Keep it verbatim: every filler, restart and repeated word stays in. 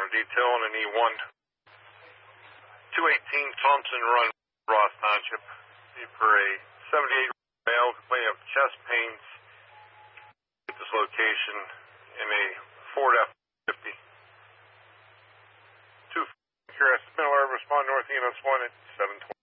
detail on an E one. two eighteen Thompson Run, Ross Township, for a seventy-eight male complaining of chest pains at this location in a Ford F fifty. Two, curious, respond north E M S one at seven twenty.